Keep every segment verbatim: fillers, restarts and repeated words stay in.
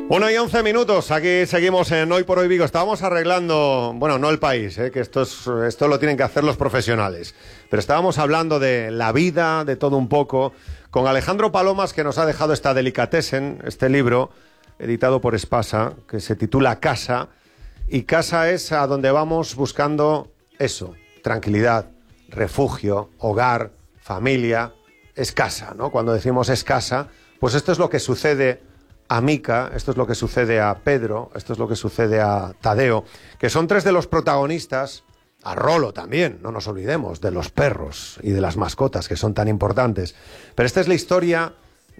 Una y once minutos, aquí seguimos en Hoy por Hoy Vigo. Estábamos arreglando, bueno, no el país, ¿eh? que esto, es, esto lo tienen que hacer los profesionales, pero estábamos hablando de la vida, de todo un poco, con Alejandro Palomas, que nos ha dejado esta delicatessen, este libro, editado por Espasa, que se titula Casa, y casa es a donde vamos buscando eso, tranquilidad, refugio, hogar, familia, es casa, ¿no? Cuando decimos es casa, pues esto es lo que sucede a Mica, esto es lo que sucede a Pedro, esto es lo que sucede a Tadeo, que son tres de los protagonistas, a Rolo también, no nos olvidemos, de los perros y de las mascotas, que son tan importantes. Pero esta es la historia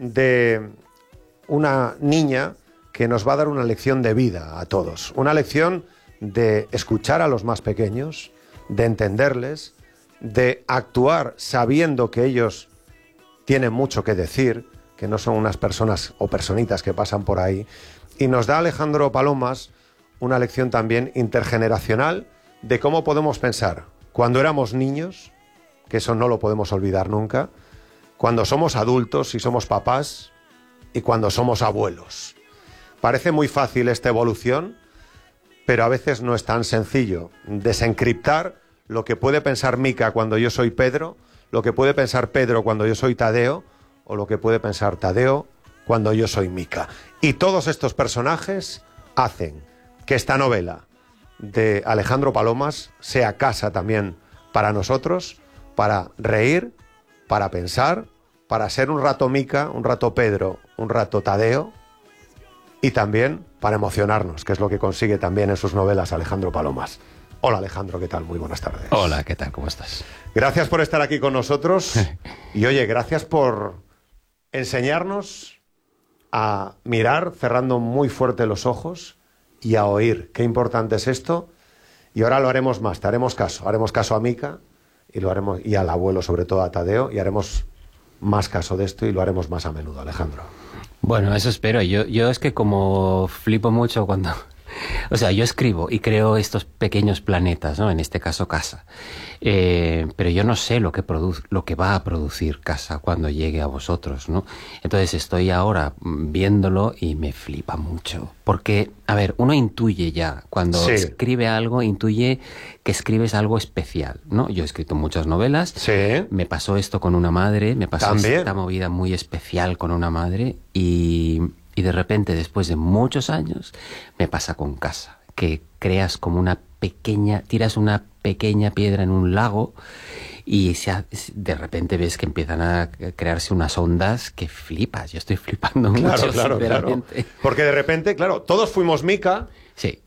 de una niña que nos va a dar una lección de vida a todos, una lección de escuchar a los más pequeños, de entenderles, de actuar sabiendo que ellos tienen mucho que decir, que no son unas personas o personitas que pasan por ahí. Y nos da Alejandro Palomas una lección también intergeneracional de cómo podemos pensar cuando éramos niños, que eso no lo podemos olvidar nunca, cuando somos adultos y somos papás y cuando somos abuelos. Parece muy fácil esta evolución, pero a veces no es tan sencillo desencriptar lo que puede pensar Mica cuando yo soy Pedro, lo que puede pensar Pedro cuando yo soy Tadeo, o lo que puede pensar Tadeo cuando yo soy Mica. Y todos estos personajes hacen que esta novela de Alejandro Palomas sea casa también para nosotros, para reír, para pensar, para ser un rato Mica, un rato Pedro, un rato Tadeo, y también para emocionarnos, que es lo que consigue también en sus novelas Alejandro Palomas. Hola Alejandro, ¿qué tal? Muy buenas tardes. Hola, ¿qué tal? ¿Cómo estás? Gracias por estar aquí con nosotros. Y oye, gracias por enseñarnos a mirar cerrando muy fuerte los ojos y a oír. Qué importante es esto. Y ahora lo haremos más, te haremos caso. Haremos caso a Mica y, lo haremos, y al abuelo, sobre todo a Tadeo, y haremos más caso de esto y lo haremos más a menudo, Alejandro. Bueno, eso espero. Yo, yo es que como flipo mucho cuando... O sea, yo escribo y creo estos pequeños planetas, ¿no? En este caso casa. Eh, pero yo no sé lo que produce, lo que va a producir casa cuando llegue a vosotros, ¿no? Entonces estoy ahora viéndolo y me flipa mucho. Porque, a ver, uno intuye ya, cuando sí. escribe algo, intuye que escribes algo especial, ¿no? Yo he escrito muchas novelas. Sí. Me pasó esto con una madre, me pasó ¿También? esta movida muy especial con una madre y... Y de repente, después de muchos años, me pasa con casa, que creas como una pequeña, tiras una pequeña piedra en un lago y se, de repente ves que empiezan a crearse unas ondas que flipas. Yo estoy flipando claro, mucho, claro, sinceramente. Claro. Porque de repente, claro, todos fuimos Mica. Sí.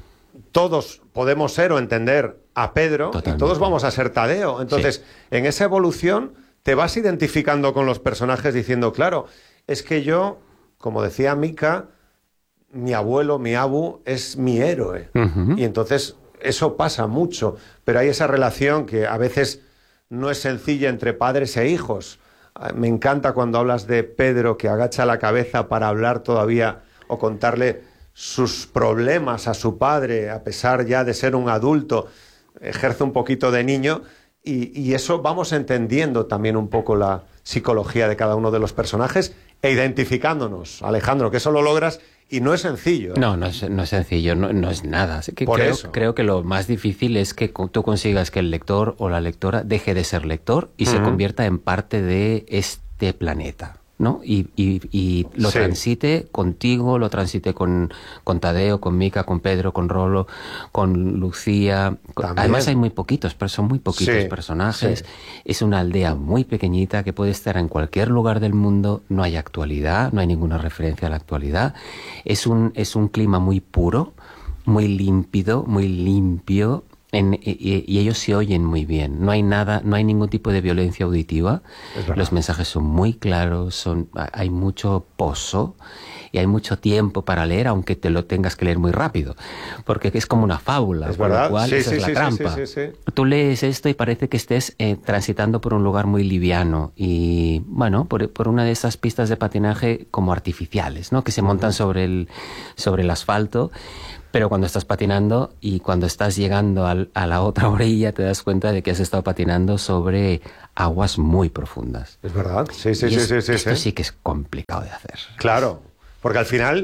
Todos podemos ser o entender a Pedro. Totalmente. Y todos vamos a ser Tadeo. Entonces, sí. en esa evolución te vas identificando con los personajes diciendo, claro, es que yo... Como decía Mica, mi abuelo, mi abu, es mi héroe. Uh-huh. Y entonces eso pasa mucho. Pero hay esa relación que a veces no es sencilla entre padres e hijos. Me encanta cuando hablas de Pedro que agacha la cabeza para hablar todavía o contarle sus problemas a su padre, a pesar ya de ser un adulto, ejerce un poquito de niño. Y, y eso vamos entendiendo también un poco la psicología de cada uno de los personajes e identificándonos, Alejandro, que eso lo logras y no es sencillo. ¿eh? No, no es, no es sencillo, no, no es nada. Que Por creo, eso. creo que lo más difícil es que tú consigas que el lector o la lectora deje de ser lector y uh-huh. se convierta en parte de este planeta, ¿no? Y, y, y lo sí. transite contigo, lo transite con, con Tadeo, con Mica, con Pedro, con Rolo, con Lucía. Con... Además hay muy poquitos, pero son muy poquitos sí. personajes. Sí. Es una aldea muy pequeñita que puede estar en cualquier lugar del mundo. No hay actualidad, no hay ninguna referencia a la actualidad. Es un, es un clima muy puro, muy límpido, muy limpio. En, y, y ellos se oyen muy bien. No hay nada, no hay ningún tipo de violencia auditiva. Los mensajes son muy claros, son, hay mucho pozo y hay mucho tiempo para leer, aunque te lo tengas que leer muy rápido, porque es como una fábula. Es verdad. Lo cual, sí, esa sí, es la sí, trampa. Sí, sí, sí. Tú lees esto y parece que estés eh, transitando por un lugar muy liviano y, bueno, por, por una de esas pistas de patinaje como artificiales, ¿no? Que se montan sobre el, sobre el asfalto. Pero cuando estás patinando y cuando estás llegando al, a la otra orilla te das cuenta de que has estado patinando sobre aguas muy profundas. Es verdad, sí, sí, y sí, es, sí, sí. Esto sí. sí que es complicado de hacer. Claro, porque al final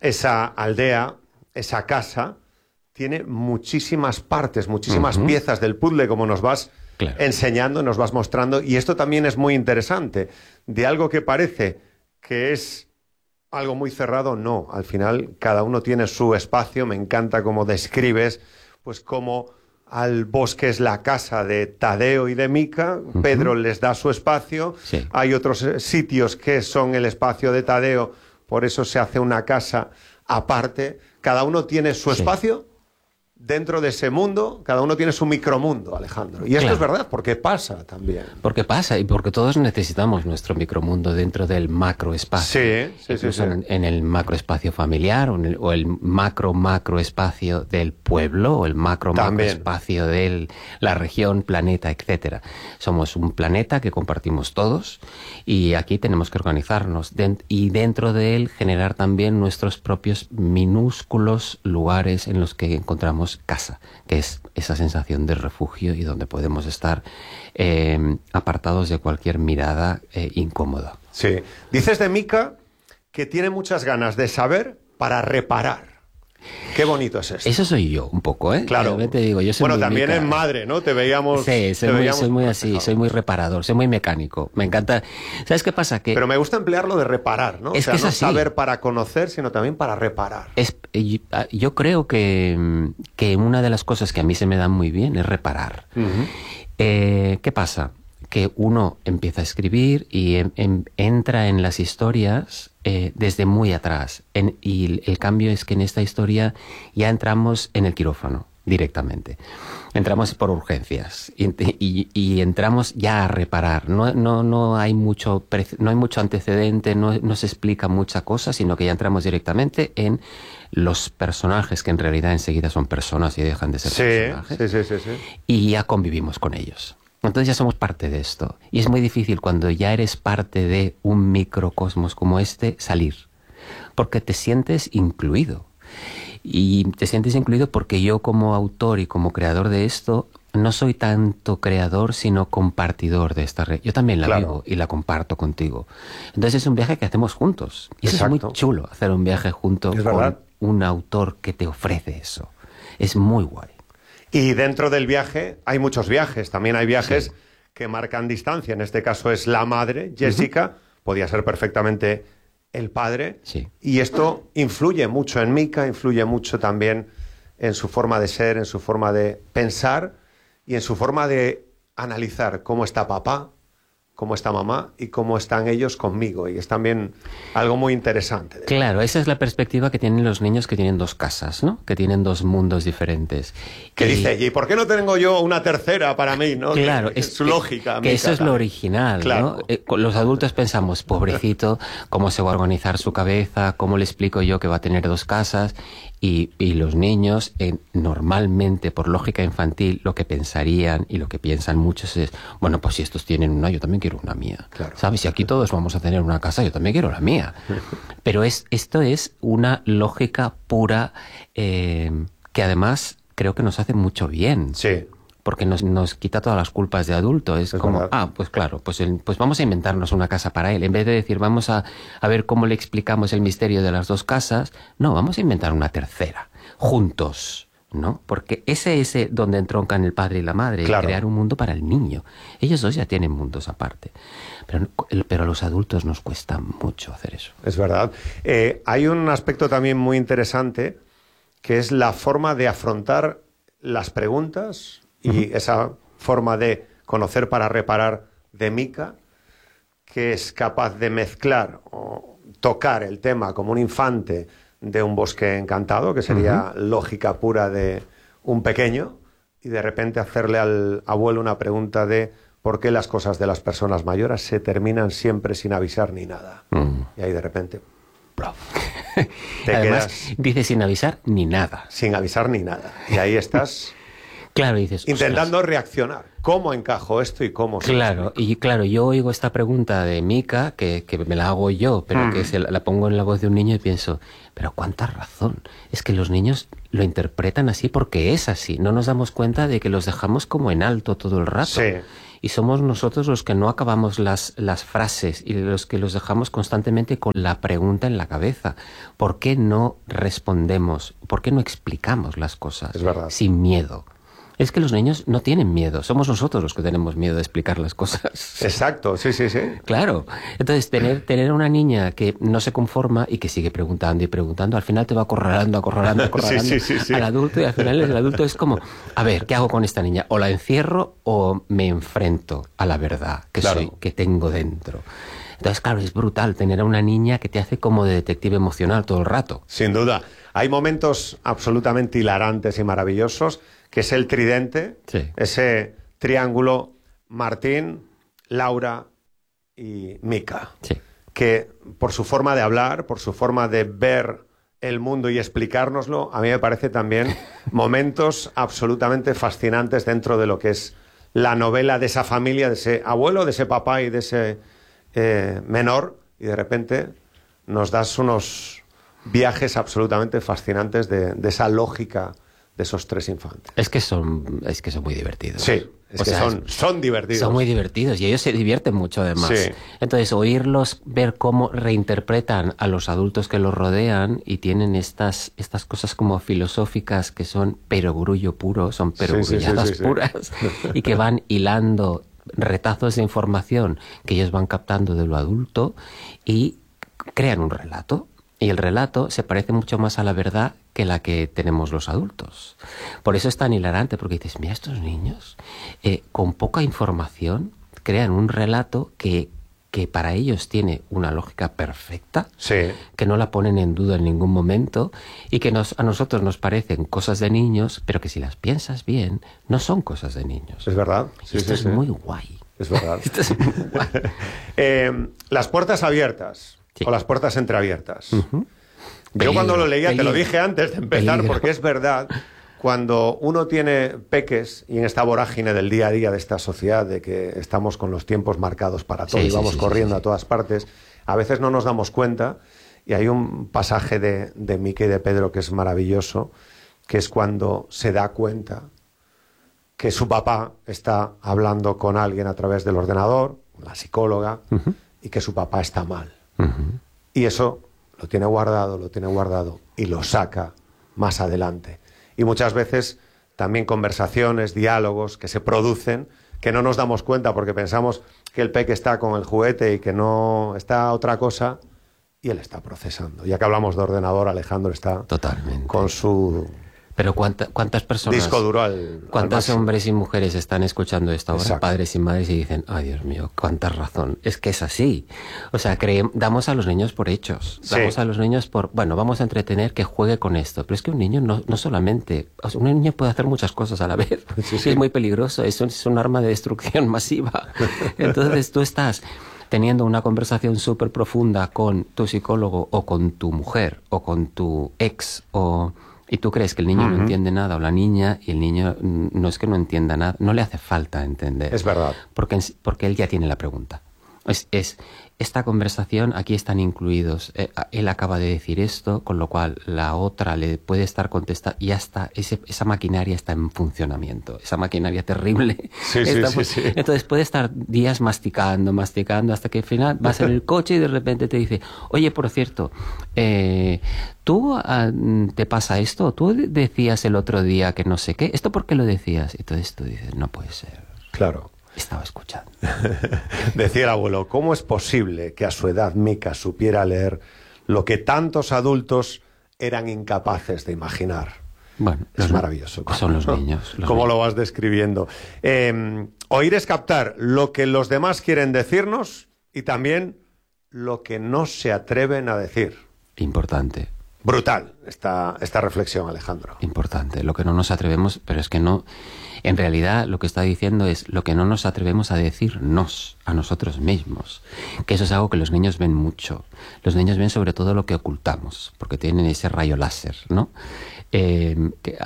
esa aldea, esa casa, tiene muchísimas partes, muchísimas uh-huh. piezas del puzzle, como nos vas claro. enseñando, nos vas mostrando. Y esto también es muy interesante. De algo que parece que es algo muy cerrado, no. Al final, cada uno tiene su espacio. Me encanta cómo describes, pues, cómo al bosque es la casa de Tadeo y de Mica. Uh-huh. Pedro les da su espacio. Sí. Hay otros sitios que son el espacio de Tadeo, por eso se hace una casa aparte. Cada uno tiene su sí. espacio dentro de ese mundo, cada uno tiene su micromundo, Alejandro. Y esto claro. es verdad, porque pasa también. Porque pasa, y porque todos necesitamos nuestro micromundo dentro del macroespacio. Sí, sí, sí, sí. En, en el macroespacio familiar, o, en el, o el macro-macroespacio del pueblo, o el macro-macroespacio de la región, planeta, etcétera. Somos un planeta que compartimos todos, y aquí tenemos que organizarnos, de, y dentro de él generar también nuestros propios minúsculos lugares en los que encontramos casa, que es esa sensación de refugio y donde podemos estar eh, apartados de cualquier mirada eh, incómoda. Sí. Dices de Mica que tiene muchas ganas de saber para reparar. Qué bonito es esto. Eso soy yo, un poco, ¿eh? Claro. Te digo, yo soy bueno, muy también Mica. Es madre, ¿no? Te veíamos... Sí, soy, te muy, veíamos soy muy así, soy muy reparador, soy muy mecánico. Me encanta... ¿Sabes qué pasa? Que Pero me gusta emplearlo de reparar, ¿no? Es o sea, que es no así. saber para conocer, sino también para reparar. Es, yo creo que, que una de las cosas que a mí se me dan muy bien es reparar. Uh-huh. eh, ¿Qué pasa? Que uno empieza a escribir y en, en, entra en las historias eh, desde muy atrás. En, y el, el cambio es que en esta historia ya entramos en el quirófano directamente. Entramos por urgencias y, y, y entramos ya a reparar. No, no, no, hay mucho, no hay mucho antecedente, no, no se explica mucha cosa, sino que ya entramos directamente en los personajes que en realidad enseguida son personas y dejan de ser sí, personajes. Sí, sí, sí, sí. Y ya convivimos con ellos. Entonces ya somos parte de esto. Y es muy difícil cuando ya eres parte de un microcosmos como este salir. Porque te sientes incluido. Y te sientes incluido porque yo como autor y como creador de esto no soy tanto creador sino compartidor de esta red. Yo también la claro. vivo y la comparto contigo. Entonces es un viaje que hacemos juntos. Y eso es muy chulo, hacer un viaje junto es con verdad. un autor que te ofrece eso. Es muy guay. Y dentro del viaje hay muchos viajes. También hay viajes sí. que marcan distancia. En este caso es la madre, Jessica. Uh-huh. Podía ser perfectamente el padre. Sí. Y esto influye mucho en Mica, influye mucho también en su forma de ser, en su forma de pensar y en su forma de analizar cómo está papá, cómo está mamá y cómo están ellos conmigo. Y es también algo muy interesante. Claro, esa es la perspectiva que tienen los niños que tienen dos casas, ¿no? Que tienen dos mundos diferentes. Que y... dice, ¿y por qué no tengo yo una tercera para mí, no? Claro, que, es, es su lógica. Que eso es lo original, claro. ¿no? Eh, los adultos pensamos, pobrecito, cómo se va a organizar su cabeza, cómo le explico yo que va a tener dos casas. Y, y los niños, eh, normalmente, por lógica infantil, lo que pensarían y lo que piensan muchos es, bueno, pues si estos tienen una, yo también quiero una mía. Claro. ¿Sabes? Si aquí todos vamos a tener una casa, yo también quiero la mía. Pero es, esto es una lógica pura eh, que además creo que nos hace mucho bien. Sí. Porque nos, nos quita todas las culpas de adulto. Es, es como, verdad. ah, pues claro, pues, el, pues vamos a inventarnos una casa para él. En vez de decir, vamos a, a ver cómo le explicamos el misterio de las dos casas, no, vamos a inventar una tercera, juntos, ¿no? Porque ese es donde entroncan el padre y la madre, claro. crear un mundo para el niño. Ellos dos ya tienen mundos aparte. Pero, pero a los adultos nos cuesta mucho hacer eso. Es verdad. Eh, hay un aspecto también muy interesante, que es la forma de afrontar las preguntas y uh-huh. esa forma de conocer para reparar de Mica, que es capaz de mezclar o tocar el tema como un infante de un bosque encantado, que sería uh-huh. lógica pura de un pequeño, y de repente hacerle al abuelo una pregunta de por qué las cosas de las personas mayores se terminan siempre sin avisar ni nada. Uh-huh. Y ahí de repente... te Además, quedas... dice sin avisar ni nada. Sin avisar ni nada. Y ahí estás... Claro, dices... Intentando ostras. reaccionar. ¿Cómo encajo esto y cómo se Claro, explica? y claro, yo oigo esta pregunta de Mika, que, que me la hago yo, pero Mm. que se la, la pongo en la voz de un niño y pienso, pero cuánta razón. Es que los niños lo interpretan así porque es así. No nos damos cuenta de que los dejamos como en alto todo el rato. Sí. Y somos nosotros los que no acabamos las, las frases y los que los dejamos constantemente con la pregunta en la cabeza. ¿Por qué no respondemos? ¿Por qué no explicamos las cosas? Es verdad. Sin miedo. Es que los niños no tienen miedo, somos nosotros los que tenemos miedo de explicar las cosas. Exacto, sí, sí, sí. Claro. Entonces, tener, tener una niña que no se conforma y que sigue preguntando y preguntando, al final te va acorralando, acorralando, acorralando Sí, sí, sí, sí. al adulto, y al final el adulto es como, a ver, ¿qué hago con esta niña? O la encierro o me enfrento a la verdad que Claro. soy, que tengo dentro. Entonces, claro, es brutal tener a una niña que te hace como de detective emocional todo el rato. Sin duda. Hay momentos absolutamente hilarantes y maravillosos, que es el tridente, Sí. ese triángulo Martín, Laura y Mika, Sí. que por su forma de hablar, por su forma de ver el mundo y explicárnoslo, a mí me parece también momentos absolutamente fascinantes dentro de lo que es la novela de esa familia, de ese abuelo, de ese papá y de ese eh, menor, y de repente nos das unos viajes absolutamente fascinantes de, de esa lógica de esos tres infantes. Es que son, es que son muy divertidos. Sí, es O que sea, son, son divertidos. Son muy divertidos y ellos se divierten mucho además. Sí. Entonces, oírlos, ver cómo reinterpretan a los adultos que los rodean y tienen estas, estas cosas como filosóficas que son perogrullo puro, son perogrulladas sí, sí, sí, sí. puras y que van hilando retazos de información que ellos van captando de lo adulto y crean un relato. Y el relato se parece mucho más a la verdad que la que tenemos los adultos. Por eso es tan hilarante, porque dices, mira, estos niños, eh, con poca información, crean un relato que, que para ellos tiene una lógica perfecta, Sí. que no la ponen en duda en ningún momento, y que nos, a nosotros nos parecen cosas de niños, pero que si las piensas bien, no son cosas de niños. Es verdad. Sí, Y esto sí, es sí. muy guay. Es verdad. Esto es muy guay. Eh, las puertas abiertas Sí. o las puertas entreabiertas. Ujú. Yo Peligro, cuando lo leía, te lo peligro. dije antes de empezar, Peligro. porque es verdad, cuando uno tiene peques y en esta vorágine del día a día de esta sociedad, de que estamos con los tiempos marcados para todo Sí, y sí, vamos sí, corriendo sí, sí. a todas partes, a veces no nos damos cuenta, y hay un pasaje de, de Mica y de Pedro que es maravilloso, que es cuando se da cuenta que su papá está hablando con alguien a través del ordenador, la psicóloga, Ujú. y que su papá está mal. Ujú. Y eso lo tiene guardado, lo tiene guardado y lo saca más adelante. Y muchas veces también conversaciones, diálogos que se producen que no nos damos cuenta porque pensamos que el peque está con el juguete y que no está otra cosa, y él está procesando. Ya que hablamos de ordenador, Alejandro está Totalmente. con su Pero ¿cuánta- ¿cuántas personas, disco duro al, al cuántos máximo. hombres y mujeres están escuchando esto ahora, Exacto. padres y madres, y dicen, ay Dios mío, cuánta razón? Es que es así. O sea, creem- damos a los niños por hechos. Sí. Damos a los niños por, bueno, vamos a entretener que juegue con esto. Pero es que un niño no, no solamente, o sea, un niño puede hacer muchas cosas a la vez. Sí, Y sí. es muy peligroso, es un, es un arma de destrucción masiva. Entonces tú estás teniendo una conversación súper profunda con tu psicólogo o con tu mujer o con tu ex o... Y tú crees que el niño Ujú. no entiende nada o la niña, y el niño mm, no es que no entienda nada, no le hace falta entender. Es verdad. Porque, en sí- porque él ya tiene la pregunta. Es, es esta conversación, aquí están incluidos. Eh, a- él acaba de decir esto, con lo cual la otra le puede estar contestando, y ya está, ese, esa maquinaria está en funcionamiento. Esa maquinaria terrible. Sí, sí, está sí, fu- sí. Entonces puede estar días masticando, masticando, hasta que al final vas en el coche y de repente te dice, oye, por cierto, eh, ¿tú ah, te pasa esto? ¿Tú de- decías el otro día que no sé qué? ¿Esto por qué lo decías? Entonces tú dices, no puede ser. Claro. Estaba escuchando. Decía el abuelo, ¿cómo es posible que a su edad Mica supiera leer lo que tantos adultos eran incapaces de imaginar? Bueno, Es los- maravilloso. Son los niños. los ¿Cómo niños. lo vas describiendo? Eh, oír es captar lo que los demás quieren decirnos y también lo que no se atreven a decir. Importante, Brutal esta, esta reflexión, Alejandro. importante. Lo que no nos atrevemos, pero es que no... En realidad lo que está diciendo es lo que no nos atrevemos a decirnos a nosotros mismos. Que eso es algo que los niños ven mucho. Los niños ven sobre todo lo que ocultamos, porque tienen ese rayo láser, ¿no? Eh, que, ah,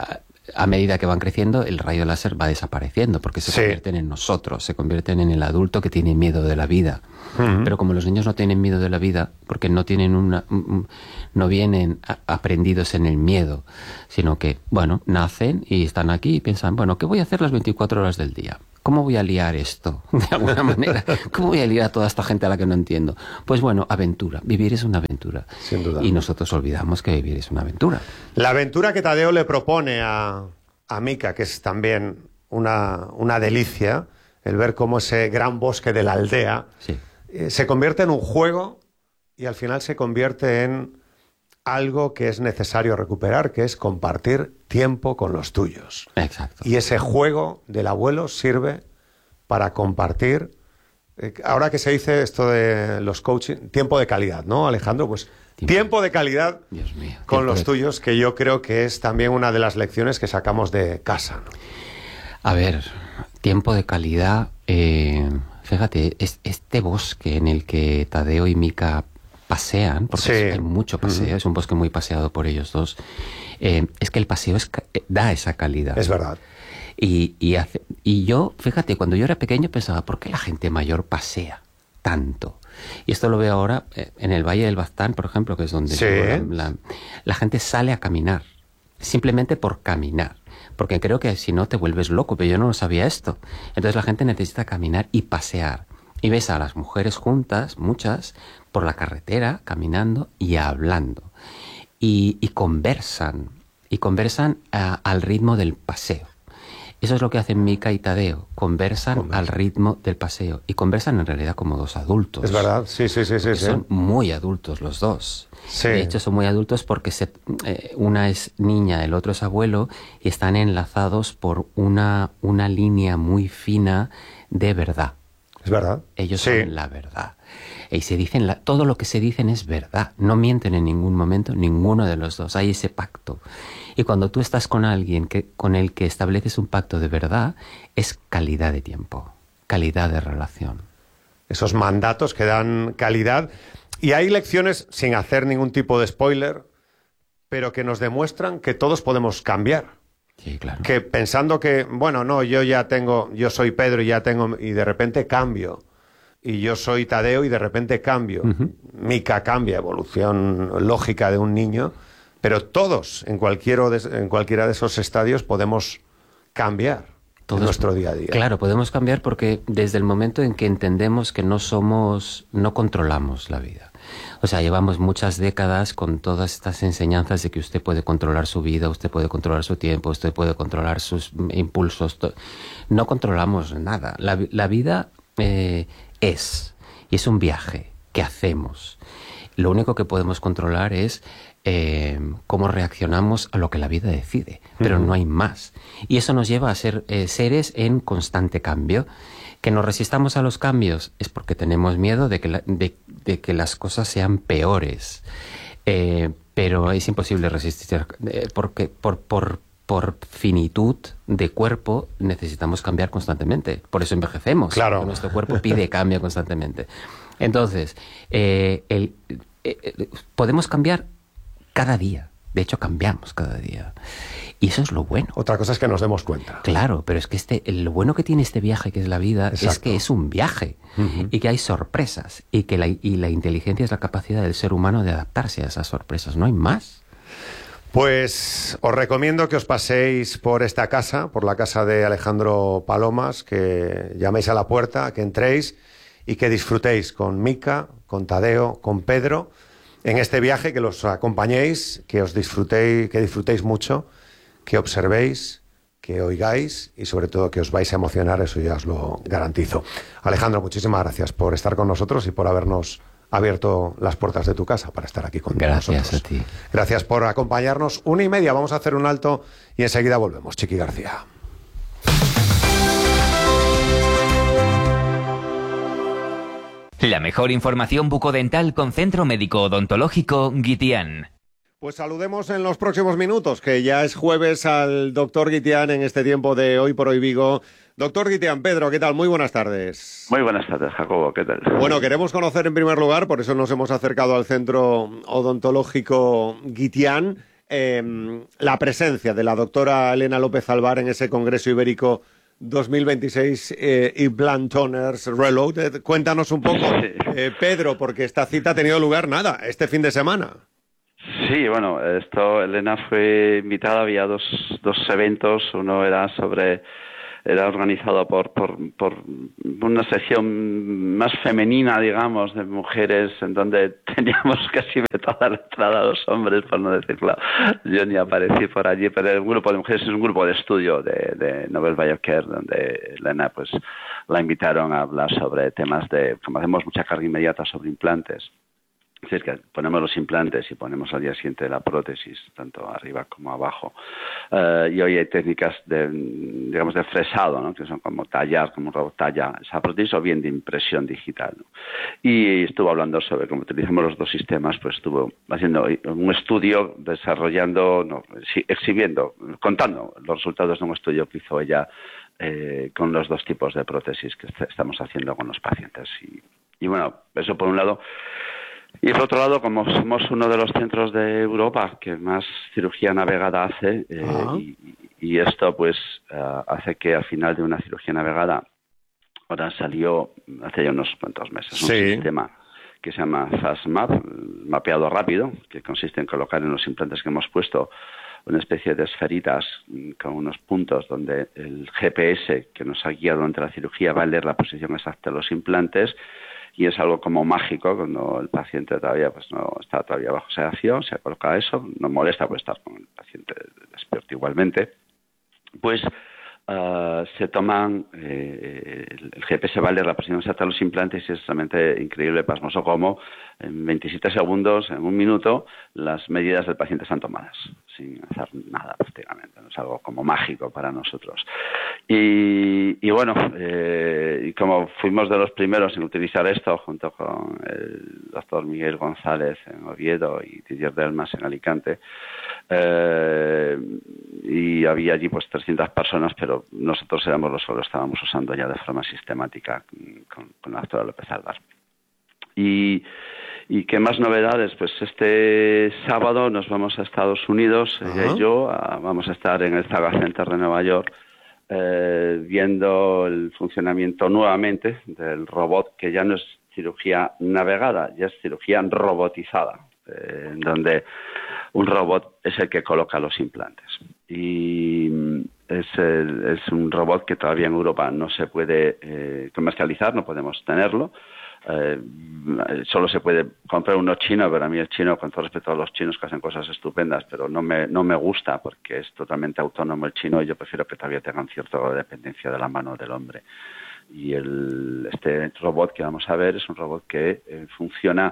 a medida que van creciendo, el rayo láser va desapareciendo porque se sí. convierten en nosotros, se convierten en el adulto que tiene miedo de la vida. Uh-huh. Pero como los niños no tienen miedo de la vida, porque no tienen una, no vienen a, aprendidos en el miedo, sino que, bueno, nacen y están aquí y piensan, bueno, ¿qué voy a hacer las veinticuatro horas del día? ¿Cómo voy a liar esto? De alguna manera. ¿Cómo voy a liar a toda esta gente a la que no entiendo? Pues bueno, aventura. Vivir es una aventura. Sin duda. Y nosotros olvidamos que vivir es una aventura. La aventura que Tadeo le propone a, a Mika, que es también una, una delicia, el ver cómo ese gran bosque de la aldea sí. eh, se convierte en un juego y al final se convierte en algo que es necesario recuperar, que es compartir tiempo con los tuyos. Exacto. Y ese juego del abuelo sirve para compartir, eh, ahora que se dice esto de los coaching, tiempo de calidad, ¿no, Alejandro? Pues tiempo, tiempo de calidad Dios mío, con los de... tuyos, que yo creo que es también una de las lecciones que sacamos de casa, ¿no? A ver, tiempo de calidad, eh, fíjate, es, este bosque en el que Tadeo y Mika pasean, porque sí. hay mucho paseo, uh-huh. es un bosque muy paseado por ellos dos, eh, es que el paseo es, da esa calidad. Es verdad. Y, y, hace, y yo, fíjate, cuando yo era pequeño pensaba, ¿por qué la gente mayor pasea tanto? Y esto lo veo ahora eh, en el Valle del Baztán, por ejemplo, que es donde sí. la, la, la gente sale a caminar, simplemente por caminar. Porque creo que si no te vuelves loco, pero yo no lo sabía esto. Entonces la gente necesita caminar y pasear. Y ves a las mujeres juntas, muchas, por la carretera, caminando y hablando. Y, y conversan, y conversan a, al ritmo del paseo. Eso es lo que hacen Mika y Tadeo, conversan Conversa. al ritmo del paseo. Y conversan en realidad como dos adultos. Es verdad, sí, sí, sí. sí, sí. Son muy adultos los dos. Sí. De hecho, son muy adultos porque se, eh, una es niña, el otro es abuelo, y están enlazados por una, una línea muy fina de verdad. Es verdad. Ellos sí. son la verdad. Y se dicen la, todo lo que se dicen es verdad. No mienten en ningún momento, ninguno de los dos. Hay ese pacto. Y cuando tú estás con alguien que, con el que estableces un pacto de verdad, es calidad de tiempo, calidad de relación. Esos mandatos que dan calidad. Y hay lecciones, sin hacer ningún tipo de spoiler, pero que nos demuestran que todos podemos cambiar. Sí, claro. Que pensando que, bueno, no, yo ya tengo, yo soy Pedro y ya tengo, y de repente cambio. Y yo soy Tadeo y de repente cambio. Uh-huh. Mika cambia, evolución lógica de un niño. Pero todos, en, cualquiera de, en cualquiera de esos estadios, podemos cambiar todos, en nuestro día a día. Claro, podemos cambiar porque desde el momento en que entendemos que no somos, no controlamos la vida. O sea, llevamos muchas décadas con todas estas enseñanzas de que usted puede controlar su vida, usted puede controlar su tiempo, usted puede controlar sus impulsos. No controlamos nada. La, la vida eh, es, y es un viaje que hacemos. Lo único que podemos controlar es eh, cómo reaccionamos a lo que la vida decide, pero uh-huh. no hay más. Y eso nos lleva a ser eh, seres en constante cambio. Que nos resistamos a los cambios es porque tenemos miedo de que, la, de, de que las cosas sean peores. Eh, pero es imposible resistir, eh, porque por, por, por finitud de cuerpo necesitamos cambiar constantemente. Por eso envejecemos. Claro. Nuestro cuerpo pide cambio constantemente. Entonces, eh, el, eh, podemos cambiar cada día. De hecho, cambiamos cada día. Y eso es lo bueno. Otra cosa es que nos demos cuenta. Claro, pero es que este, lo bueno que tiene este viaje, que es la vida, Exacto. es que es un viaje. Uh-huh. Y que hay sorpresas. Y que la, y la inteligencia es la capacidad del ser humano de adaptarse a esas sorpresas. No hay más. Pues os recomiendo que os paséis por esta casa, por la casa de Alejandro Palomas, que llaméis a la puerta, que entréis y que disfrutéis con Mika, con Tadeo, con Pedro, en este viaje, que los acompañéis, que os disfrutéis, que disfrutéis mucho, que observéis, que oigáis y sobre todo que os vais a emocionar, eso ya os lo garantizo. Alejandro, muchísimas gracias por estar con nosotros y por habernos abierto las puertas de tu casa para estar aquí con gracias nosotros. Gracias a ti. Gracias por acompañarnos. Una y media, vamos a hacer un alto y enseguida volvemos. Chiqui García. La mejor información bucodental con Centro Médico Odontológico Guitián. Pues saludemos en los próximos minutos, que ya es jueves, al doctor Guitián en este tiempo de Hoy por Hoy Vigo. Doctor Guitián, Pedro, ¿qué tal? Muy buenas tardes. Muy buenas tardes, Jacobo, ¿qué tal? Bueno, queremos conocer en primer lugar, por eso nos hemos acercado al Centro Odontológico Guitián, eh, la presencia de la doctora Elena López Alvar en ese Congreso Ibérico dos mil veintiséis eh, Implant Owners Reloaded. Cuéntanos un poco, eh, Pedro, porque esta cita ha tenido lugar, nada, este fin de semana. Sí, bueno, esto, Elena fue invitada, había dos, dos eventos, uno era sobre, era organizado por, por, por una sección más femenina, digamos, de mujeres, en donde teníamos casi toda la entrada a los hombres, por no decirlo, yo ni aparecí por allí, pero el grupo de mujeres es un grupo de estudio de, de Nobel Biocare, donde Elena, pues, la invitaron a hablar sobre temas de, como hacemos mucha carga inmediata sobre implantes. Es que ponemos los implantes y ponemos al día siguiente la prótesis, tanto arriba como abajo. Uh, y hoy hay técnicas de, digamos, de fresado, ¿no? Que son como tallar, como un robot talla esa prótesis, o bien de impresión digital, ¿no? Y estuvo hablando sobre cómo utilizamos los dos sistemas, pues estuvo haciendo un estudio, desarrollando, no, exhibiendo, contando los resultados de un estudio que hizo ella eh, con los dos tipos de prótesis que estamos haciendo con los pacientes. Y, y bueno, eso por un lado. Y por otro lado, como somos uno de los centros de Europa que más cirugía navegada hace, eh, uh-huh. y, y esto pues uh, hace que al final de una cirugía navegada, ahora salió hace ya unos cuantos meses, sí. un sistema que se llama FastMap, mapeado rápido, que consiste en colocar en los implantes que hemos puesto una especie de esferitas con unos puntos donde el G P S que nos ha guiado durante la cirugía va a leer la posición exacta de los implantes. Y es algo como mágico cuando el paciente todavía pues no está todavía bajo sedación, se coloca eso, no molesta pues estar con el paciente despierto igualmente, pues uh, se toman, eh, el G P S va a leer la posición exacta de los implantes y es realmente increíble, pasmoso como en veintisiete segundos, en un minuto, las medidas del paciente están tomadas, sin hacer nada prácticamente, ¿no? Es algo como mágico para nosotros. Y, y bueno, eh, y como fuimos de los primeros en utilizar esto, junto con el doctor Miguel González en Oviedo y Didier Delmas en Alicante, eh, y había allí pues trescientas personas, pero nosotros éramos los que lo estábamos usando ya de forma sistemática con, con la doctora López Alvar. Y ¿Y qué más novedades? Pues este sábado nos vamos a Estados Unidos, uh-huh. ella y yo, a, vamos a estar en el Zaga Center de Nueva York, eh, viendo el funcionamiento nuevamente del robot, que ya no es cirugía navegada, ya es cirugía robotizada, eh, en donde un robot es el que coloca los implantes. Y es, el, es un robot que todavía en Europa no se puede eh, comercializar, no podemos tenerlo. Eh, solo se puede comprar uno chino, pero a mí el chino, con todo respeto a los chinos que hacen cosas estupendas, pero no me no me gusta porque es totalmente autónomo el chino y yo prefiero que todavía tengan cierta dependencia de la mano del hombre. Y el, este robot que vamos a ver es un robot que eh, funciona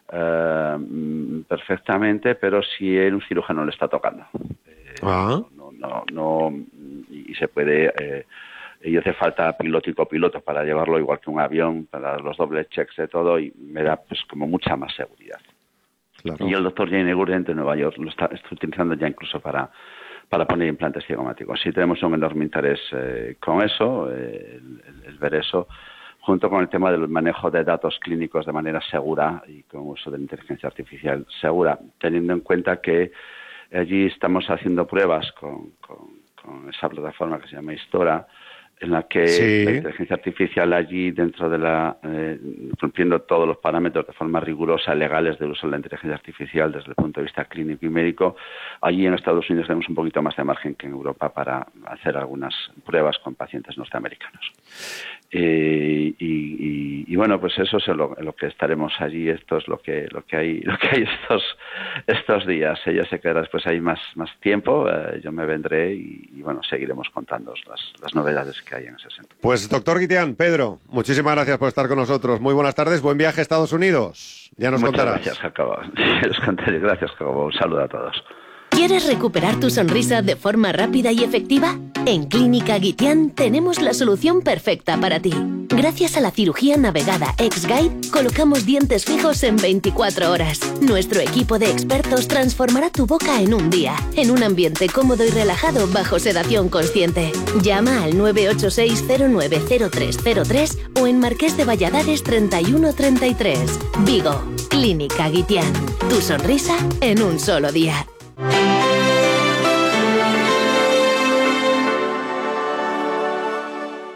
eh, perfectamente, pero si un cirujano le está tocando. Eh, uh-huh. no, no, no, y se puede... Eh, y hace falta piloto y copiloto para llevarlo igual que un avión, para los dobles checks de todo, y me da pues como mucha más seguridad. Claro. Y el doctor Jane Gurdent de Nueva York lo está, está utilizando ya incluso para, para poner implantes cigomáticos. Sí tenemos un enorme interés eh, con eso, eh, el, el, el ver eso, junto con el tema del manejo de datos clínicos de manera segura y con uso de la inteligencia artificial segura, teniendo en cuenta que allí estamos haciendo pruebas con, con, con esa plataforma que se llama Histora, en la que sí. la inteligencia artificial allí dentro de la eh, cumpliendo todos los parámetros de forma rigurosa legales del uso de la inteligencia artificial desde el punto de vista clínico y médico, allí en Estados Unidos tenemos un poquito más de margen que en Europa para hacer algunas pruebas con pacientes norteamericanos. Eh, y, y, y bueno, pues eso es lo, lo que estaremos allí. Esto es lo que lo que hay lo que hay estos estos días. Ella se quedará después ahí más más tiempo. Eh, yo me vendré y, y bueno, seguiremos contándoos las, las novedades que hay en ese sentido. Pues doctor Guitián, Pedro, muchísimas gracias por estar con nosotros. Muy buenas tardes, buen viaje a Estados Unidos. Ya nos Muchas contarás. Gracias, Jacobo. Os contaré. Gracias, Jacobo. Un saludo a todos. ¿Quieres recuperar tu sonrisa de forma rápida y efectiva? En Clínica Guitián tenemos la solución perfecta para ti. Gracias a la cirugía navegada X-Guide, colocamos dientes fijos en veinticuatro horas. Nuestro equipo de expertos transformará tu boca en un día, en un ambiente cómodo y relajado bajo sedación consciente. Llama al nueve ocho seis cero nueve cero tres cero tres o en Marqués de Valladares treinta y uno treinta y tres. Vigo, Clínica Guitián. Tu sonrisa en un solo día.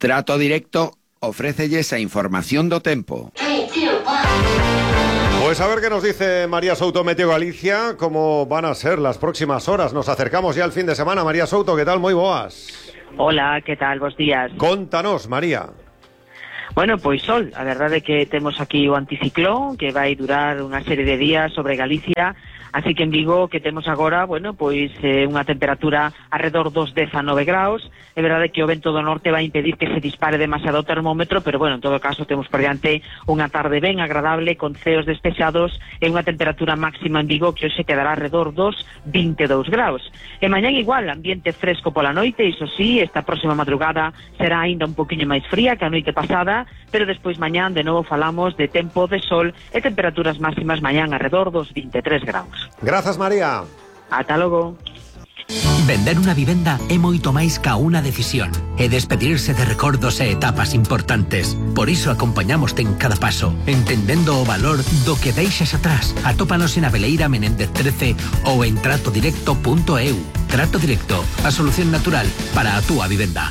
Trato Directo ofrécelles a información do tempo. Pues a ver qué nos dice María Souto, Meteo Galicia, cómo van a ser las próximas horas. Nos acercamos ya al fin de semana. María Souto, ¿qué tal? Moi boas. Hola, que tal? Bos días. Contanos, María. Bueno, pois sol, a verdade é que temos aquí o anticiclón que vai durar unha serie de días sobre Galicia, así que en Vigo que temos agora, bueno, pois eh, unha temperatura alrededor dos dezanove graus. É verdade que o vento do norte vai impedir que se dispare demasiado o termómetro, pero bueno, en todo caso temos por diante unha tarde ben agradable con ceos despexados e unha temperatura máxima en Vigo que hoxe quedará alrededor dos vinte e dous graus. E mañán igual, ambiente fresco pola noite, iso sí, esta próxima madrugada será aínda un poquinho máis fría que a noite pasada, pero despois mañán de novo falamos de tempo de sol e temperaturas máximas mañán alrededor dos vinte e tres graus. Grazas, María. Ata logo. Vender unha vivenda é moito máis ca unha decisión e despedirse de recordos e etapas importantes. Por iso acompañamoste en cada paso, entendendo o valor do que deixas atrás. Atópanos en Abeleira Menéndez trece ou en trato directo punto e u. Trato Directo, a solución natural para a túa vivenda.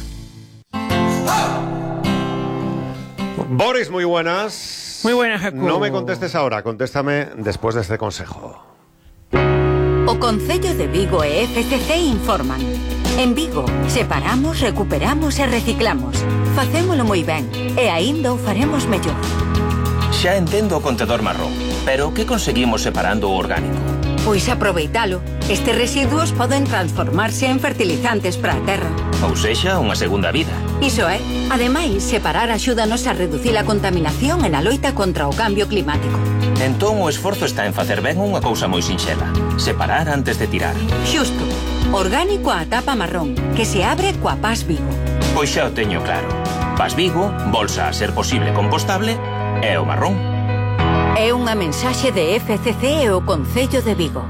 Boris, muy buenas. Muy buenas, Jacobo. No me contestes ahora, contéstame después de este consejo. O Concello de Vigo e F C C informan. En Vigo, separamos, recuperamos e reciclamos. Facémolo moi ben e aínda o faremos mellor. Xa entendo o contedor marrón, pero que conseguimos separando o orgánico? Pois aproveitalo. Estes residuos poden transformarse en fertilizantes para a terra. Ou sexa, unha segunda vida. Iso é. Ademais, separar axúdanos a reducir a contaminación e na loita contra o cambio climático. Entón o esforzo está en facer ben unha cousa moi sinxela. Separar antes de tirar. Xusto. Orgánico a tapa marrón, que se abre coa Paz Vigo. Pois xa o teño claro. Paz Vigo, bolsa a ser posible compostable e o marrón. É unha mensaxe de F C C e o Concello de Vigo.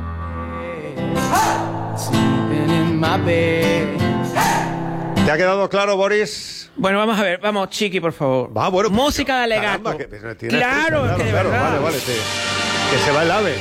¿Te ha quedado claro, Boris? Bueno, vamos a ver, vamos, Chiqui, por favor. Va, bueno. Música de alegato. Caramba, que, que tiene claro, prisa, es que de claro, verdad. Vale, vale, te, que se va el ave.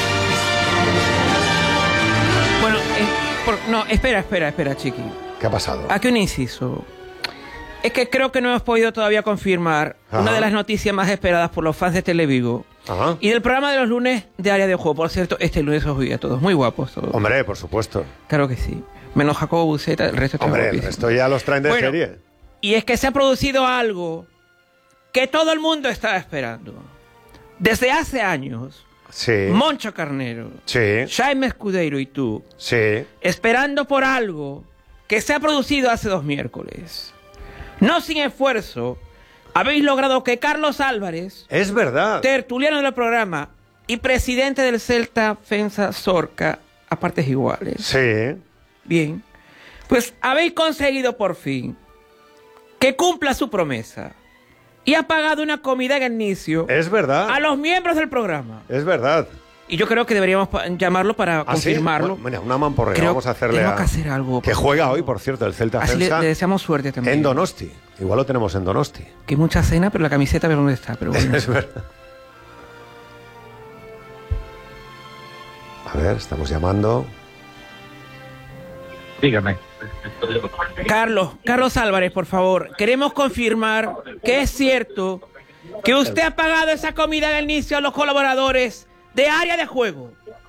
Bueno, eh, por, no, espera, espera, espera, Chiqui. ¿Qué ha pasado? Aquí un inciso. Es que creo que no hemos podido todavía confirmar Ajá. una de las noticias más esperadas por los fans de Televigo. Ajá. Y del programa de los lunes de Área de Juego. Por cierto, este lunes os vi a todos. Muy guapos todos. Hombre, por supuesto. Claro que sí. Menos Jacobo Buceta, el resto está Hombre, guapísimo. el resto ya los traen de bueno, serie. Y es que se ha producido algo que todo el mundo estaba esperando. Desde hace años. Sí. Moncho Carnero. Sí. Jaime Escudeiro y tú. Sí. Esperando por algo que se ha producido hace dos miércoles. No sin esfuerzo, habéis logrado que Carlos Álvarez, es verdad, tertuliano del programa y presidente del Celta Fensa Zorca, a partes iguales. Sí. Bien. Pues habéis conseguido por fin que cumpla su promesa y ha pagado una comida en el inicio. Es verdad. A los miembros del programa. Es verdad. Y yo creo que deberíamos llamarlo para ¿Ah, confirmarlo. sí? Mira, una mamporrera. Creo Vamos a hacerle tenemos a... que hacer algo. Que juega hoy, por cierto, el Celta Así Fensa. Le, le deseamos suerte también. En Donosti. Igual lo tenemos en Donosti. Que mucha cena, pero la camiseta, pero ¿dónde está? Pero bueno. Es verdad. A ver, estamos llamando. Dígame. Carlos, Carlos Álvarez, por favor. Queremos confirmar que es cierto que usted ha pagado esa comida de inicio a los colaboradores de Área de Juego.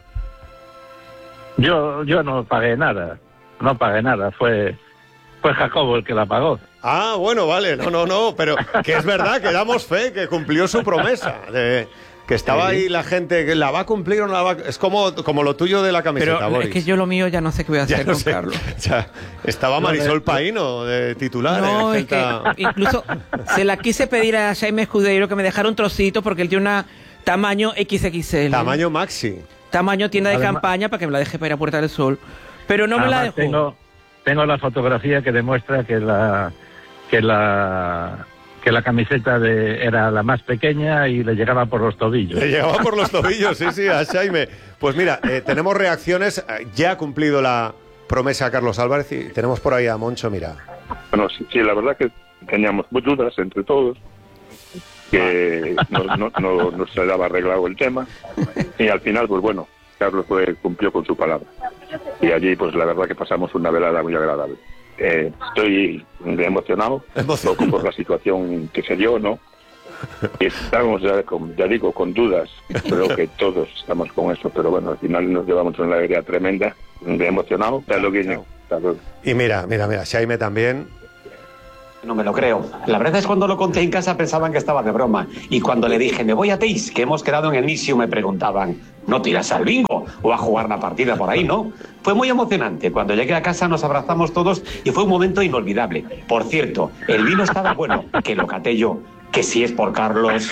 Yo yo no pagué nada. No pagué nada. Fue, fue Jacobo el que la pagó. Ah, bueno, vale. No, no, no. Pero que es verdad que damos fe que cumplió su promesa. De... Que estaba ahí la gente, que la va a cumplir o no la va a... Es como, como lo tuyo de la camiseta, Pero Boris. es que yo lo mío ya no sé qué voy a hacer no con sé. Carlos. Ya, estaba Marisol Paíno de titular. No, en es que incluso se la quise pedir a Jaime Escudeiro que me dejara un trocito porque él tiene una tamaño equis equis ele. Tamaño maxi. Tamaño tienda de Además, campaña para que me la deje para ir a Puerta del Sol. Pero no me la dejó. Tengo, tengo la fotografía que demuestra que la... Que la que la camiseta de, era la más pequeña y le llegaba por los tobillos. Le llegaba por los tobillos, sí, sí, a Jaime. Pues mira, eh, tenemos reacciones. Ya ha cumplido la promesa Carlos Álvarez y tenemos por ahí a Moncho, mira. Bueno, sí, sí, la verdad que teníamos dudas entre todos, que no, no, no, no se daba arreglado el tema, y al final, pues bueno, Carlos fue, cumplió con su palabra. Y allí, pues la verdad que pasamos una velada muy agradable. eh, estoy emocionado, emocionado, poco por la situación que se dio, ¿no? Y estamos, ya, con, ya digo, con dudas, creo que todos estamos con eso, pero bueno, al final nos llevamos una alegría tremenda, de emocionado, hasta lo que Y mira, mira, mira, Jaime también. No me lo creo. La verdad es cuando lo conté en casa pensaban que estaba de broma. Y cuando le dije, me voy a Teis, que hemos quedado en el Nisiu, me preguntaban, ¿no tiras al bingo? ¿O a jugar una partida por ahí, no? Fue muy emocionante. Cuando llegué a casa nos abrazamos todos y fue un momento inolvidable. Por cierto, el vino estaba bueno, que lo caté yo. Que si es por Carlos.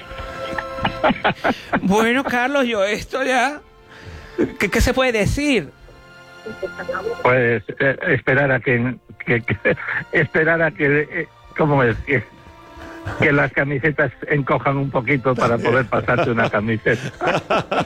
Bueno, Carlos, yo esto ya... ¿Qué, qué se puede decir? Pues eh, esperar a que, que, que esperar a que eh, ¿cómo es? Que, que las camisetas encojan un poquito para poder pasarte una camiseta.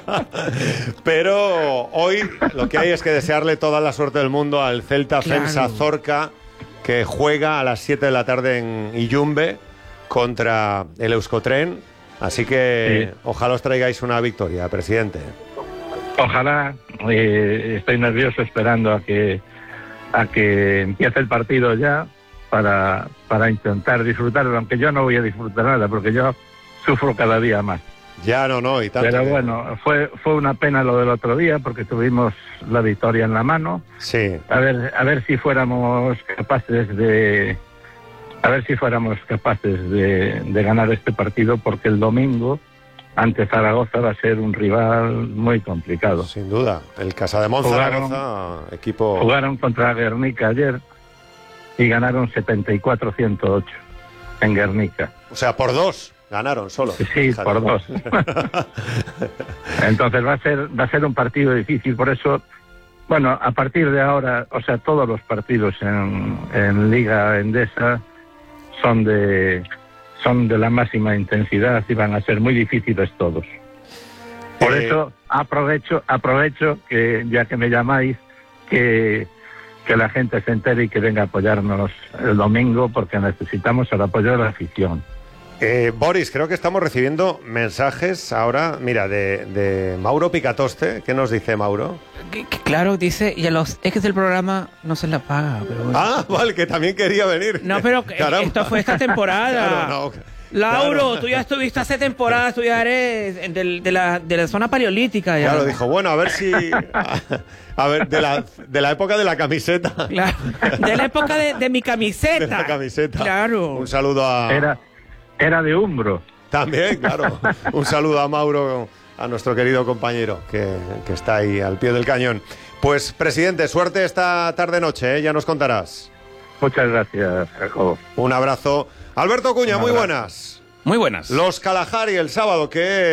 Pero hoy lo que hay es que desearle toda la suerte del mundo al Celta Claro. Fensa Zorca, que juega a las siete de la tarde en Illumbe contra el Euskotren. Así que Sí. ojalá os traigáis una victoria, presidente. Ojalá. Eh, estoy nervioso esperando a que a que empiece el partido ya para para intentar disfrutarlo, aunque yo no voy a disfrutar nada porque yo sufro cada día más. Ya no, no, y tanto. Pero que- bueno, fue fue una pena lo del otro día porque tuvimos la victoria en la mano. Sí. A ver a ver si fuéramos capaces de a ver si fuéramos capaces de, de ganar este partido, porque el domingo ante Zaragoza va a ser un rival muy complicado. Sin duda. El Casademont Jugaron- Zaragoza, equipo... Jugaron contra Guernica ayer y ganaron setenta y cuatro a ciento ocho en Guernica. O sea, por dos ganaron solo. Sí, Fíjate. por dos. Entonces va a ser va a ser un partido difícil, por eso, bueno, a partir de ahora, o sea, todos los partidos en, en Liga Endesa son de son de la máxima intensidad y van a ser muy difíciles todos. Por Eh, eso aprovecho aprovecho que ya que me llamáis que que la gente se entere y que venga a apoyarnos el domingo, porque necesitamos el apoyo de la afición. Eh, Boris, creo que estamos recibiendo mensajes ahora, mira, de, de Mauro Picatoste. ¿Qué nos dice Mauro? Que- que claro, dice, y a los ex del programa no se la paga. Pero bueno. Ah, vale, que también quería venir. No, pero que- Caramba. esto fue esta temporada. Claro, no. Lauro, Claro. tú ya estuviste hace temporada, tú ya eres del- de, la, de la zona paleolítica. Ya. Claro, dijo, bueno, a ver si... A, a ver, de la, de la época de la camiseta. Claro, de la época de, de mi camiseta. De la camiseta. Claro. Un saludo a... Era era de Umbro. También, claro. Un saludo a Mauro, a nuestro querido compañero, que, que está ahí al pie del cañón. Pues, presidente, suerte esta tarde-noche, ¿eh? Ya nos contarás. Muchas gracias, Jacobo. Un abrazo. Alberto Cuña, Un muy abrazo. buenas. Muy buenas. Los Kalahari el sábado,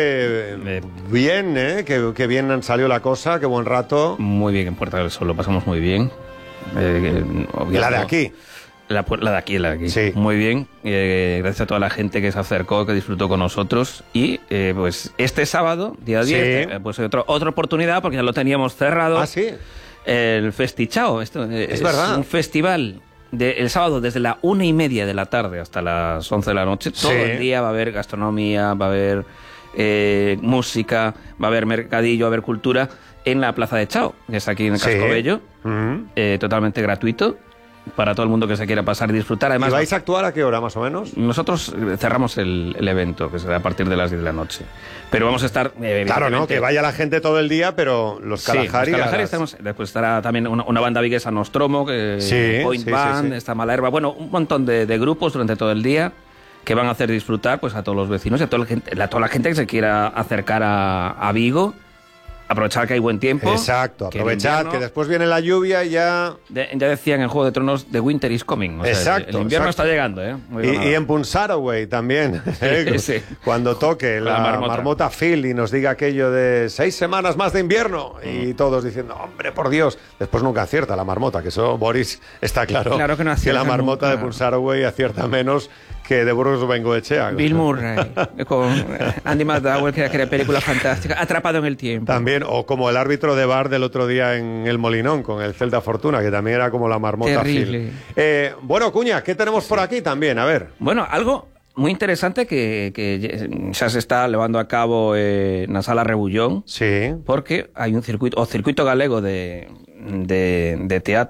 que bien, ¿eh? Que, que bien salió la cosa, qué buen rato. Muy bien en Puerta del Sol, lo pasamos muy bien. Eh, Y la de aquí. La, pu- la de aquí, la de aquí. Sí. Muy bien. Eh, gracias a toda la gente que se acercó, que disfrutó con nosotros. Y eh, pues este sábado, día Sí. diez, eh, pues otro, otra oportunidad, porque ya lo teníamos cerrado. Ah, sí. El Festichao. Esto, eh, Es verdad. un festival. De, el sábado desde la una y media de la tarde hasta las once de la noche, todo Sí. el día va a haber gastronomía, va a haber eh, música, va a haber mercadillo, va a haber cultura en la Plaza de Chao, que es aquí en el Sí. Casco Bello, Mm. eh, totalmente gratuito para todo el mundo que se quiera pasar y disfrutar. Además, ¿Y vais a actuar a qué hora, más o menos? nosotros cerramos el, el evento, que será a partir de las diez de la noche. Pero vamos a estar... eh, Claro, ¿no? evidentemente- Que vaya la gente todo el día, pero los Sí, Kalahari... los a Kalahari las- estamos- después estará también una, una banda viguesa Nostromo, que Sí, Point sí, sí, Band, sí. está Malerva, bueno, un montón de, de grupos durante todo el día que van a hacer disfrutar pues a todos los vecinos y a toda la gente, a toda la gente que se quiera acercar a, a Vigo, aprovechar que hay buen tiempo. Exacto, que el aprovechad invierno- que después viene la lluvia y ya... de- ya decían en Juego de Tronos, The Winter is coming. O sea, Exacto, el invierno exacto. está llegando, ¿eh? Muy Y, bien, y en Punsaraway también, ¿eh? sí. Cuando toque la, La marmota. marmota. Phil y nos diga aquello de seis semanas más de invierno y todos diciendo, hombre, por Dios, después nunca acierta la marmota, que eso Boris está claro, Claro que no acierta la marmota nunca. de Punsaraway acierta menos que de Burgos Bengoechea. Bill Murray, con eh, Andy McDowell, que era, que era película fantástica, Atrapado en el tiempo. También, o como el árbitro de bar del otro día en el Molinón con el Celta Fortuna, que también era como la marmota Terrible. Phil. Eh, bueno, Cuña, ¿qué tenemos por aquí también? A ver. Bueno, algo muy interesante que, que ya se está llevando a cabo eh, na Sala Rebullón. Sí. Porque hay un circuito, o circuito galego de, de, de teatro,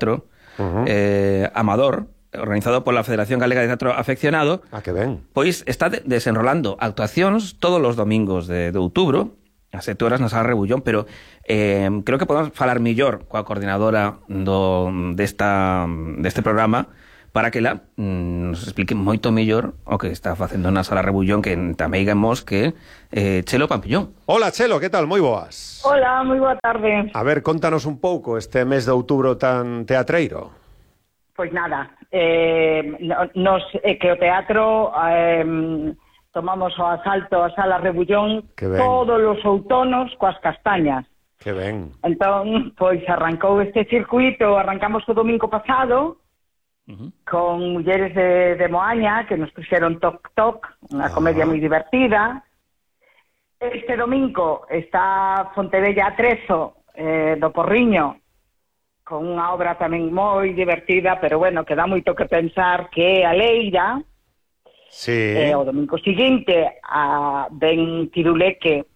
uh-huh. eh, amador, organizado pola Federación Galega de Teatro Afeccionado. Ah, que ben. Pois está de desenrolando actuacións todos os domingos de, de outubro, ás sete horas na Sala Rebullón, pero eh, creo que podemos falar millor coa coordinadora do, desta, deste programa para que la mm, nos explique moito mellor o que está facendo na Sala Rebullón, que tamén digamos que eh, Chelo Pampillón. Hola, Chelo, que tal? Moi boas. Hola, moi boa tarde. A ver, contanos un pouco este mes de outubro tan teatreiro. Pois nada, eh, nos, eh, que o teatro eh, tomamos o asalto a Sala Rebullón todos os outonos coas castañas. Que ben. Entón, pois arrancou este circuito, arrancamos o domingo pasado, Uh-huh. con mulleres de, de Moaña que nos puxeron Toc Toc, unha uh-huh. comedia moi divertida. Este domingo está Fontevella Atrezo eh, do Porriño, con unha obra tamén moi divertida, pero bueno, que dá moito que pensar, que é A Leira. Sí. Eh, o domingo seguinte a Ben Tiruleque,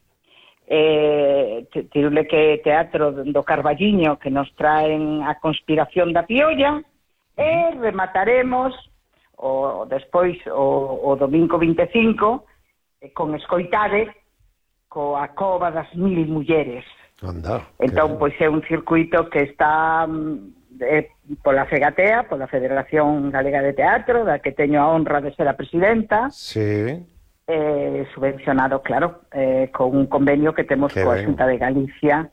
eh, Tiruleque Teatro do Carballiño, que nos traen A Conspiración da Piolla. E remataremos o despois o, o domingo vinte e cinco eh, con Escoitade coa Cova das Mil Mulleres. Anda, entón, pois é un circuito que está eh, pola FEGATEA, pola Federación Galega de Teatro, da que teño a honra de ser a presidenta. Sí. Eh, subvencionado, claro, eh, con un convenio que temos coa Xunta de Galicia.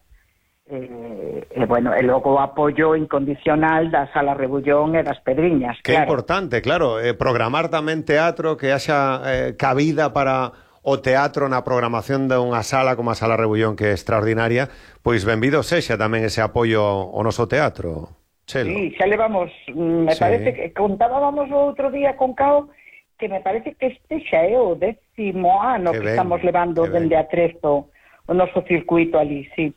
E, eh, bueno, e logo o apoio incondicional da Sala Rebullón e das Pedriñas. Que claro. importante, claro, eh, programar tamén teatro, que haxa eh, cabida para o teatro na programación de unha sala como a Sala Rebullón, que é extraordinaria, pois benvido sexa tamén ese apoio ao noso teatro, Chelo. Sí, xa levamos, me sí. parece que contábamos o outro día con Cao, que me parece que este xa é o décimo ano que, que estamos levando dende Atrezo o noso circuito ali, sí.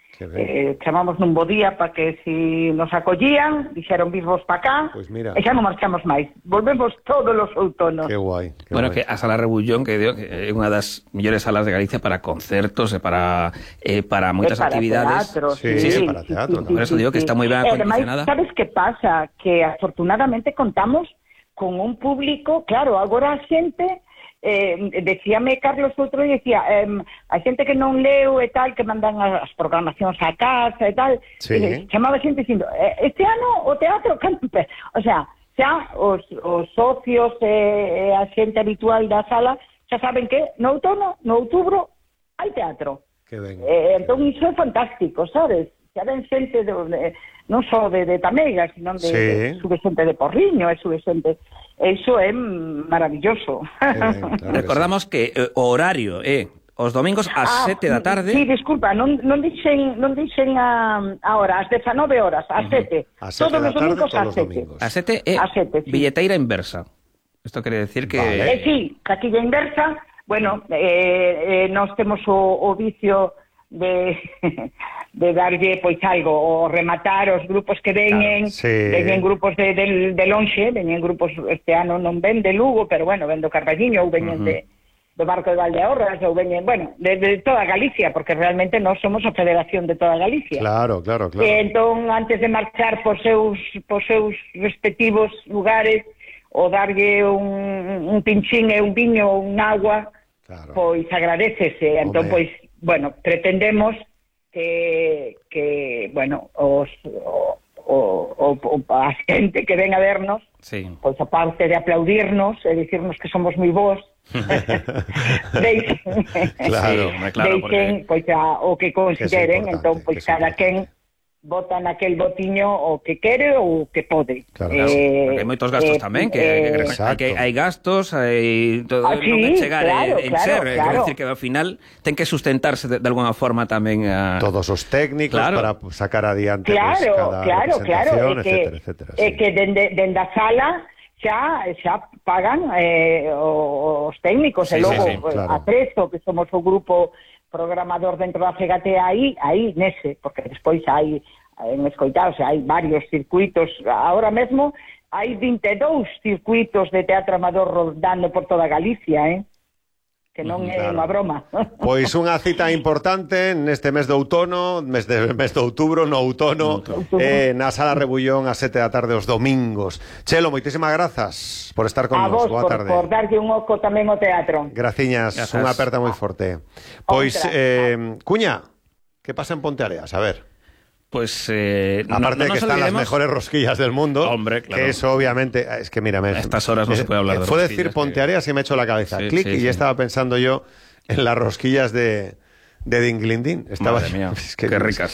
Eh, chamamos nun bo día para que si nos acollían, dixeron virvos para cá, pues mira. E xa non marchamos máis. Volvemos todos os outonos. Que guai. Que bueno, guai. Que a Sala Rebullón, que digo, que é unha das mellores salas de Galicia para concertos e para eh, para moitas para actividades. Teatro, sí, sí, sí, para teatro. Sí, sí, por eso sí, digo que sí. Está moi ben acondicionada. Ademais, sabes que pasa? Que afortunadamente contamos con un público, claro, agora a xente Eh, decíame Carlos outro e decía eh, a xente que non leu e tal, que mandan as programacións a casa e tal, sí. e chamaba xente dicindo eh, este ano o teatro campe, o sea, xa os, os socios e eh, a xente habitual da sala xa saben que no outono, no outubro hai teatro. Que ben. Eh, entón iso é fantástico, sabes? Xa ven xente de, de, non só de, de Tamega, sino de, sí. de sube xente de Porriño, e sube xente. Eso é maravilloso. Eh, claro Recordamos que, que o horario é eh, os domingos ás ah, sete da tarde. Sí, disculpa, non, non dixen, non dixen a, a hora, ás dezanove horas, ás sete. Uh-huh. A sete todos os domingos ás sete. A sete é sete, sí. Billeteira inversa. Isto quere decir que... Vale. Eh, sí, taquilla inversa. Bueno, eh, eh, nós temos o, o vicio de... de darlle, pois, algo, o rematar os grupos que veñen, claro, sí. veñen grupos de, de, de lonxe, veñen grupos, este ano non ven de Lugo, pero, bueno, ven do Carballiño, ou veñen uh-huh. de, do Barco de Valdeorras, ou veñen, bueno, de, de toda Galicia, porque realmente nós somos a Federación de toda Galicia. Claro, claro, claro. E entón, antes de marchar por seus, por seus respectivos lugares, ou darlle un, un pinchín e un viño ou un agua, claro. Pois agradecese. Entón, pois, bueno, pretendemos que, que bueno, os, o, o, o, a xente que ven a vernos, sí. Pois aparte de aplaudirnos e dicirnos que somos moi bons, deixen, claro, claro, deixen pois, a, o que consideren, que entón, pois cada quen vota naquel botiño o que quere ou que pode. Claro, eh, hai moitos gastos eh, tamén, que, eh, que, que hai gastos, hai todo, ah, sí, non é chegar claro, en, en claro, ser, claro. Quero decir que ao final ten que sustentarse de, de alguna forma tamén a... todos os técnicos claro. Para sacar adiante claro, pues, cada claro, presentación, claro, que, etcétera, etcétera. É sí. Que dende, dende a sala xa, xa pagan eh, os técnicos, sí, e logo sí, sí, claro. A Presto, que somos o grupo programador dentro da FEGATEA aí, aí nese, porque despois hai en escoitado, o sea, hai varios circuitos, ahora mesmo hai vinte e dous circuitos de teatro amador rodando por toda Galicia, eh? que non é Claro. unha broma. Pois unha cita importante neste mes de outono, mes de, mes de outubro, no outono, eh, na Sala Rebullón a sete da tarde os domingos. Chelo, moitísimas grazas por estar con A nos. vos, Boa por, tarde. por darlle un oco tamén ao teatro. Graciñas, Grazas. unha aperta moi forte. Pois, Outra. eh, Cuña, que pasa en Ponteareas? A ver. Pues eh, no- Aparte no de que nos están las olvidemos- mejores rosquillas del mundo. Hombre, claro. Que eso obviamente, es que mírame. A estas horas no se puede hablar de Fue rosquillas, decir que- Ponteareas y me echo la cabeza. Sí, Clic, sí, y sí. ya estaba pensando yo en las rosquillas de, de Dinglindín. Estaba, Madre mía, es que- qué ricas.